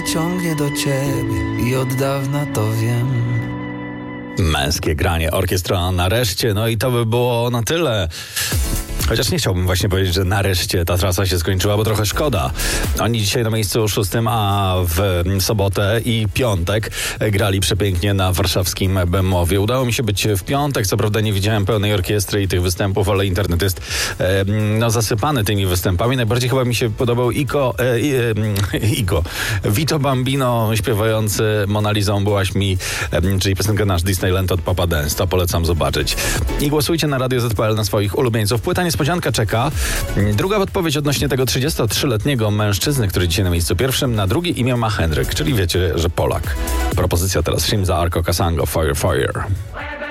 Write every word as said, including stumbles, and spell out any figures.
mnie ciągnie do ciebie i od dawna to wiem. Męskie granie, orkiestra nareszcie, no i to by było na tyle. Chociaż nie chciałbym właśnie powiedzieć, że nareszcie ta trasa się skończyła, bo trochę szkoda. Oni dzisiaj na miejscu szóstym, a w sobotę i piątek grali przepięknie na warszawskim Bemowie. Udało mi się być w piątek, co prawda nie widziałem pełnej orkiestry i tych występów, ale internet jest e, no, zasypany tymi występami. Najbardziej chyba mi się podobał Iko, e, e, Iko, Vito Bambino śpiewający Mona Lisą byłaś mi, e, czyli piosenka Nasz Disneyland od Papa Dance. To polecam zobaczyć. I głosujcie na Radio Z kropka P L na swoich ulubieńców. Płyta niespodzianka czeka. Druga odpowiedź odnośnie tego trzydziestotrzyletniego mężczyzny, który dzisiaj na miejscu pierwszym. Na drugie imię ma Henryk, czyli wiecie, że Polak. Propozycja teraz Shimza Arko Kasango, Fire Fire.